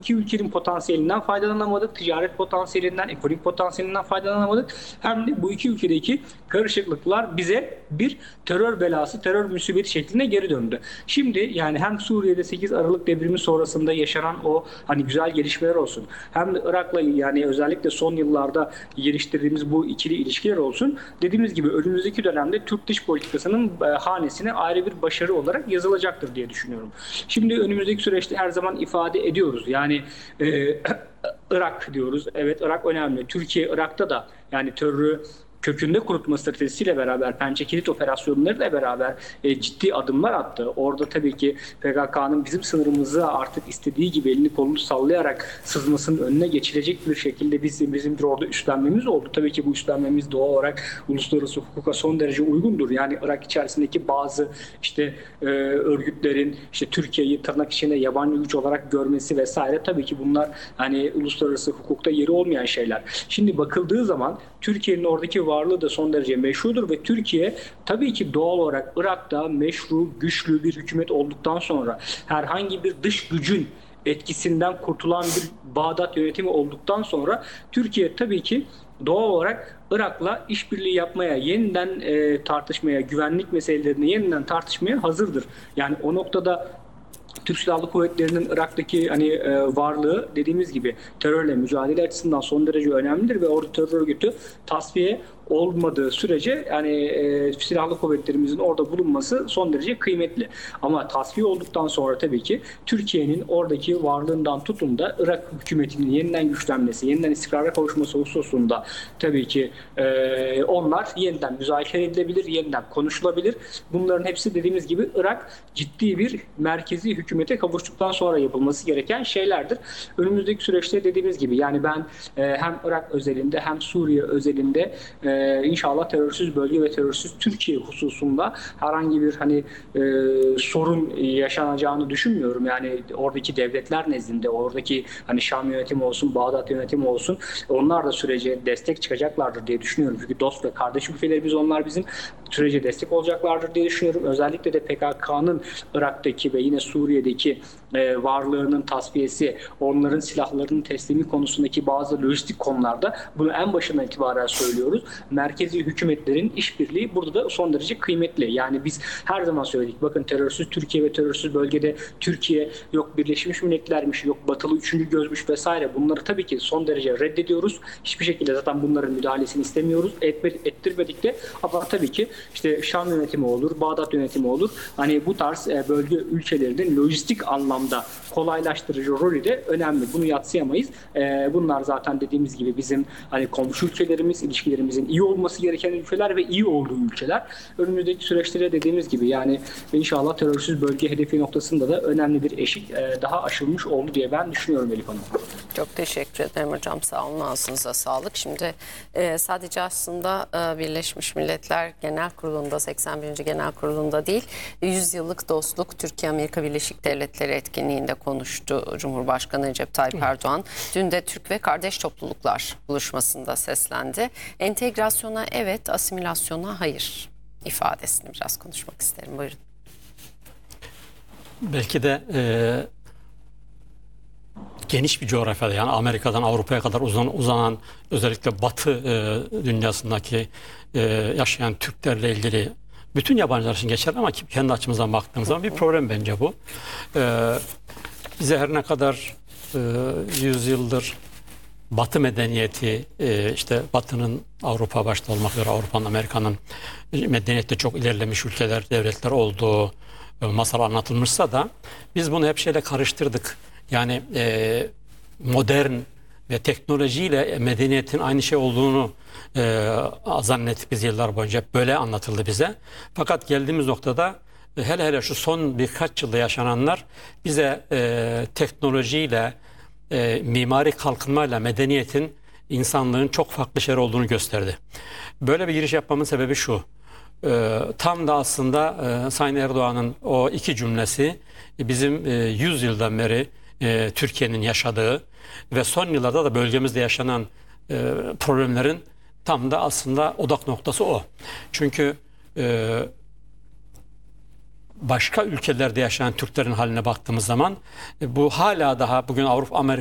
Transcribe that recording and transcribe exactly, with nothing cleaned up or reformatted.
iki ülkenin potansiyelinden faydalanamadık, ticaret potansiyelinden, ekonomik potansiyelinden faydalanamadık. Hem de bu iki ülkedeki karışıklıklar bize bir terör belası, terör musibeti şeklinde geri döndü. Şimdi yani hem Suriye'de sekiz Aralık devrimi sonrasında yaşanan o hani güzel gelişmeler olsun, hem de Irak'la yani özellikle son yıllarda geliştirdiğimiz bu ikili ilişkiler olsun. Dediğimiz gibi önümüzdeki dönemde Türk dış politikasının e, hanesine ayrı bir başarı olarak yazılacaktır diye düşünüyorum. Şimdi önümüzdeki süreçte her zaman ifade ediyoruz. Yani e, Irak diyoruz. Evet, Irak önemli. Türkiye Irak'ta da yani terörü kökünde kurutma stratejisiyle beraber, Pençe Kilit operasyonlarıyla beraber e, ciddi adımlar attı. Orada tabii ki P K K'nın bizim sınırımızı artık istediği gibi elini kolunu sallayarak sızmasının önüne geçilecek bir şekilde bizim, bizim bir orada üstlenmemiz oldu. Tabii ki bu üstlenmemiz doğal olarak uluslararası hukuka son derece uygundur. Yani Irak içerisindeki bazı işte e, örgütlerin işte Türkiye'yi tırnak içinde yabancı güç olarak görmesi vesaire, tabii ki bunlar hani uluslararası hukukta yeri olmayan şeyler. Şimdi bakıldığı zaman Türkiye'nin oradaki varlığı da son derece meşrudur ve Türkiye tabii ki doğal olarak Irak'ta meşru, güçlü bir hükümet olduktan sonra herhangi bir dış gücün etkisinden kurtulan bir Bağdat yönetimi olduktan sonra Türkiye tabii ki doğal olarak Irak'la işbirliği yapmaya, yeniden e, tartışmaya, güvenlik meselelerini yeniden tartışmaya hazırdır. Yani o noktada Türk Silahlı Kuvvetleri'nin Irak'taki hani e, varlığı dediğimiz gibi terörle mücadele açısından son derece önemlidir ve orada terör örgütü tasfiye olmadığı sürece yani e, silahlı kuvvetlerimizin orada bulunması son derece kıymetli. Ama tasfiye olduktan sonra tabii ki Türkiye'nin oradaki varlığından tutun da Irak hükümetinin yeniden güçlenmesi, yeniden istikrara kavuşması hususunda tabii ki e, onlar yeniden müzakere edilebilir, yeniden konuşulabilir. Bunların hepsi dediğimiz gibi Irak ciddi bir merkezi hükümete kavuştuktan sonra yapılması gereken şeylerdir. Önümüzdeki süreçte dediğimiz gibi yani ben e, hem Irak özelinde hem Suriye özelinde e, inşallah terörsüz bölge ve terörsüz Türkiye hususunda herhangi bir hani e, sorun yaşanacağını düşünmüyorum. Yani oradaki devletler nezdinde, oradaki hani Şam yönetimi olsun, Bağdat yönetimi olsun, onlar da sürece destek çıkacaklardır diye düşünüyorum. Çünkü dost ve kardeş ülkelerimiz onlar, bizim sürece destek olacaklardır diye düşünüyorum. Özellikle de P K K'nın Irak'taki ve yine Suriye'deki e, varlığının tasfiyesi, onların silahlarının teslimi konusundaki bazı lojistik konularda bunu en başından itibaren söylüyoruz. Merkezi hükümetlerin işbirliği burada da son derece kıymetli. Yani biz her zaman söyledik. Bakın terörsüz Türkiye ve terörsüz bölgede Türkiye yok Birleşmiş Milletler'miş, yok Batılı üçüncü gözmüş vesaire. Bunları tabii ki son derece reddediyoruz. Hiçbir şekilde zaten bunların müdahalesini istemiyoruz. Etme, ettirmedik de. Ama tabii ki işte Şam yönetimi olur, Bağdat yönetimi olur. Hani bu tarz e, bölge ülkelerinin lojistik anlamda kolaylaştırıcı rolü de önemli. Bunu yadsıyamayız. E, bunlar zaten dediğimiz gibi bizim hani komşu ülkelerimiz, ilişkilerimizin iyi olması gereken ülkeler ve iyi olduğu ülkeler. Önümüzdeki süreçlere dediğimiz gibi yani inşallah terörsüz bölge hedefi noktasında da önemli bir eşik e, daha aşılmış oldu diye ben düşünüyorum Elif Hanım. Çok teşekkür ederim hocam. Sağ olun. Ağzınıza sağlık. Şimdi e, sadece aslında e, Birleşmiş Milletler Genel Kurulu'nda, seksen birinci. Genel Kurulu'nda değil, yüz yıllık dostluk Türkiye-Amerika Birleşik Devletleri etkinliğinde konuştu Cumhurbaşkanı Recep Tayyip Erdoğan. Dün de Türk ve Kardeş Topluluklar buluşmasında seslendi. Entegrasyona evet, asimilasyona hayır ifadesini biraz konuşmak isterim. Buyurun. Belki de e, geniş bir coğrafyada, yani Amerika'dan Avrupa'ya kadar uzan, uzanan özellikle Batı e, dünyasındaki e, yaşayan Türklerle ilgili bütün yabancılar için geçerli ama kendi açımızdan baktığımız zaman bir problem bence bu. E, bize her ne kadar e, yüz yıldır Batı medeniyeti, e, işte Batı'nın Avrupa başta olmak üzere Avrupa'nın, Amerika'nın medeniyette çok ilerlemiş ülkeler, devletler olduğu e, masal anlatılmışsa da biz bunu hep şeyle karıştırdık. Yani e, modern ve teknolojiyle medeniyetin aynı şey olduğunu e, zannettik biz yıllar boyunca. Hep böyle anlatıldı bize. Fakat geldiğimiz noktada hele hele şu son birkaç yılda yaşananlar bize e, teknolojiyle, e, mimari kalkınmayla medeniyetin, insanlığın çok farklı şeyler olduğunu gösterdi. Böyle bir giriş yapmamın sebebi şu. E, tam da aslında e, Sayın Erdoğan'ın o iki cümlesi bizim e, yüz yıldan beri e, Türkiye'nin yaşadığı ve son yıllarda da bölgemizde yaşanan e, problemlerin tam da aslında odak noktası o. Çünkü e, başka ülkelerde yaşayan Türklerin haline baktığımız zaman e, bu hala daha bugün Avrupa Amerika